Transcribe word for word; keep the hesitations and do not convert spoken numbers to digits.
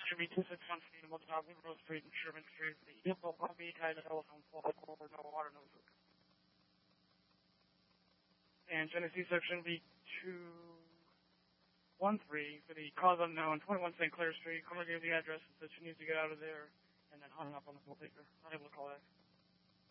should be two six one feet above the top of Rose Street and Sherman Street. The info copy tied to telephone pole, no water, no food. And Genesee section B two one three for the cause unknown, twenty-one Saint Clair Street. Caller gave the address that she needs to get out of there, and then hung up on the full paper. Unable to call back.